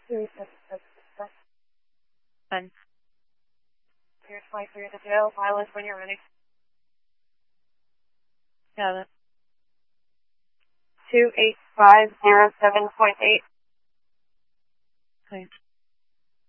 And Here's flight 3 at the tail. Pilot when you're ready. yeah, that's 28507.8. okay.